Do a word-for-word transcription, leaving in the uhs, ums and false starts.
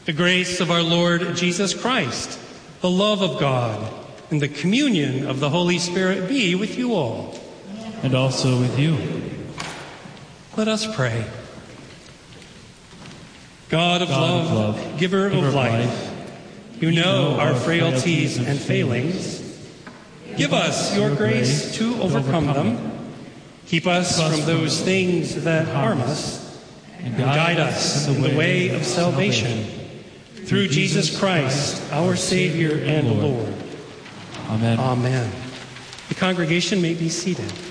The grace of our Lord Jesus Christ, the love of God, and the communion of the Holy Spirit be with you all. And also with you. Let us pray. God of, God love, of love, giver, giver of of life, life, you know our frailties and failings. Give us your grace to overcome them. Keep us from those things that harm us, and guide us in the way of salvation. Through Jesus Christ, our Savior and Lord. Amen. Amen. The congregation may be seated.